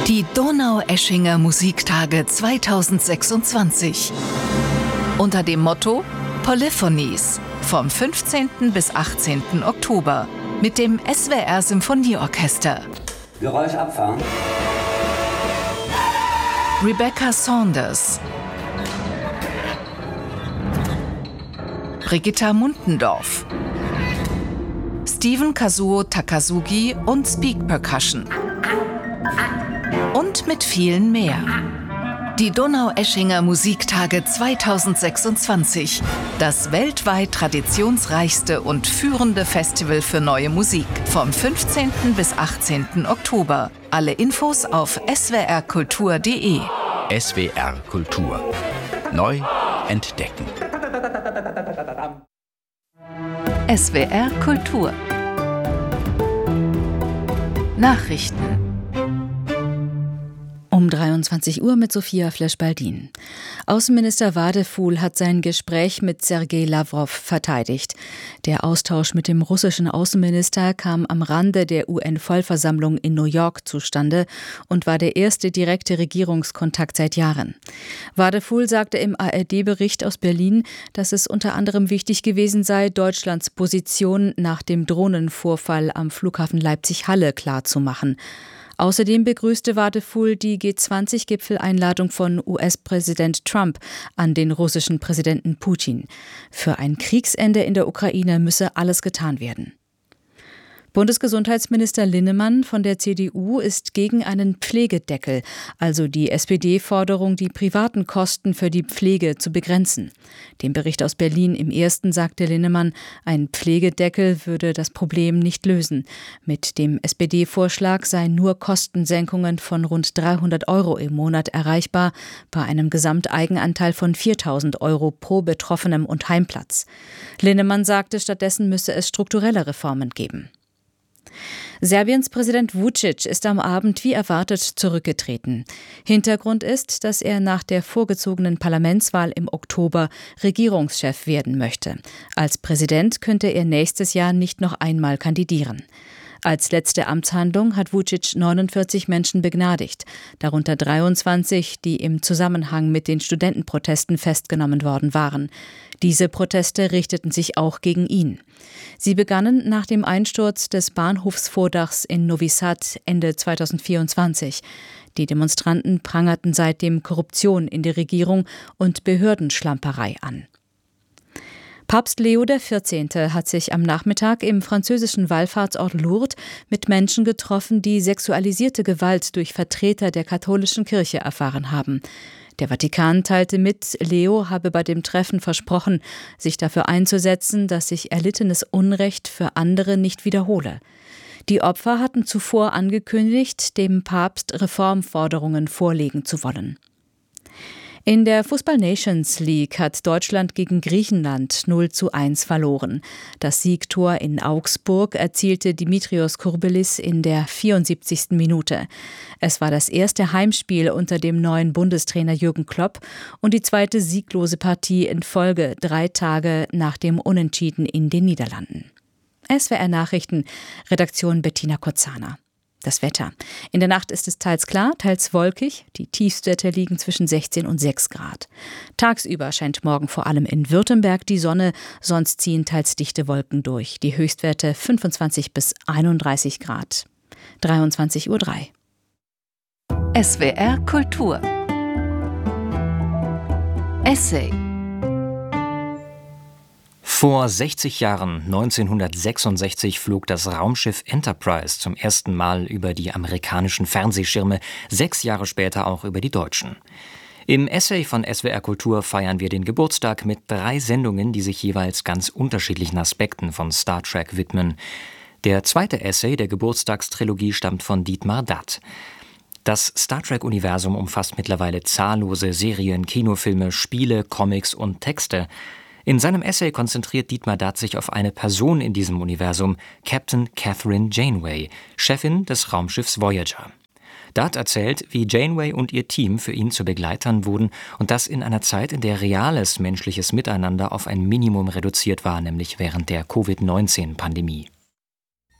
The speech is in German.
Die Donaueschinger Musiktage 2026. Unter dem Motto Polyphonies vom 15. bis 18. Oktober mit dem SWR Symphonieorchester. Geräusch abfahren. Rebecca Saunders, Brigitta Muntendorf, Steven Kazuo Takasugi und Speak Percussion. Und mit vielen mehr. Die Donaueschinger Musiktage 2026. Das weltweit traditionsreichste und führende Festival für neue Musik. Vom 15. bis 18. Oktober. Alle Infos auf swrkultur.de. SWR Kultur. Neu entdecken. SWR Kultur. Nachrichten. Um 23 Uhr mit Sophia Flesch-Baldin. Außenminister Wadephul hat sein Gespräch mit Sergei Lavrov verteidigt. Der Austausch mit dem russischen Außenminister kam am Rande der UN-Vollversammlung in New York zustande und war der erste direkte Regierungskontakt seit Jahren. Wadephul sagte im ARD-Bericht aus Berlin, dass es unter anderem wichtig gewesen sei, Deutschlands Position nach dem Drohnenvorfall am Flughafen Leipzig-Halle klarzumachen. Außerdem begrüßte Wadephul die G20-Gipfeleinladung von US-Präsident Trump an den russischen Präsidenten Putin. Für ein Kriegsende in der Ukraine müsse alles getan werden. Bundesgesundheitsminister Linnemann von der CDU ist gegen einen Pflegedeckel, also die SPD-Forderung, die privaten Kosten für die Pflege zu begrenzen. Dem Bericht aus Berlin im Ersten sagte Linnemann, ein Pflegedeckel würde das Problem nicht lösen. Mit dem SPD-Vorschlag seien nur Kostensenkungen von rund 300 Euro im Monat erreichbar, bei einem Gesamteigenanteil von 4.000 Euro pro Betroffenem und Heimplatz. Linnemann sagte, stattdessen müsse es strukturelle Reformen geben. Serbiens Präsident Vučić ist am Abend wie erwartet zurückgetreten. Hintergrund ist, dass er nach der vorgezogenen Parlamentswahl im Oktober Regierungschef werden möchte. Als Präsident könnte er nächstes Jahr nicht noch einmal kandidieren. Als letzte Amtshandlung hat Vučić 49 Menschen begnadigt, darunter 23, die im Zusammenhang mit den Studentenprotesten festgenommen worden waren. Diese Proteste richteten sich auch gegen ihn. Sie begannen nach dem Einsturz des Bahnhofsvordachs in Novi Sad Ende 2024. Die Demonstranten prangerten seitdem Korruption in der Regierung und Behördenschlamperei an. Papst Leo XIV. Hat sich am Nachmittag im französischen Wallfahrtsort Lourdes mit Menschen getroffen, die sexualisierte Gewalt durch Vertreter der katholischen Kirche erfahren haben. Der Vatikan teilte mit, Leo habe bei dem Treffen versprochen, sich dafür einzusetzen, dass sich erlittenes Unrecht für andere nicht wiederhole. Die Opfer hatten zuvor angekündigt, dem Papst Reformforderungen vorlegen zu wollen. In der Fußball-Nations League hat Deutschland gegen Griechenland 0:1 verloren. Das Siegtor in Augsburg erzielte Dimitrios Kourbelis in der 74. Minute. Es war das erste Heimspiel unter dem neuen Bundestrainer Jürgen Klopp und die zweite sieglose Partie in Folge 3 Tage nach dem Unentschieden in den Niederlanden. SWR Nachrichten, Redaktion Bettina Kozana. Das Wetter. In der Nacht ist es teils klar, teils wolkig. Die Tiefstwerte liegen zwischen 16 und 6 Grad. Tagsüber scheint morgen vor allem in Württemberg die Sonne, sonst ziehen teils dichte Wolken durch. Die Höchstwerte 25 bis 31 Grad. 23:03 Uhr. SWR Kultur. Essay. Vor 60 Jahren, 1966, flog das Raumschiff Enterprise zum ersten Mal über die amerikanischen Fernsehschirme, 6 Jahre später auch über die deutschen. Im Essay von SWR Kultur feiern wir den Geburtstag mit 3 Sendungen, die sich jeweils ganz unterschiedlichen Aspekten von Star Trek widmen. Der zweite Essay der Geburtstagstrilogie stammt von Dietmar Datt. Das Star Trek-Universum umfasst mittlerweile zahllose Serien, Kinofilme, Spiele, Comics und Texte. In seinem Essay konzentriert Dietmar Datt sich auf eine Person in diesem Universum, Captain Catherine Janeway, Chefin des Raumschiffs Voyager. Datt erzählt, wie Janeway und ihr Team für ihn zu Begleitern wurden und das in einer Zeit, in der reales menschliches Miteinander auf ein Minimum reduziert war, nämlich während der Covid-19-Pandemie.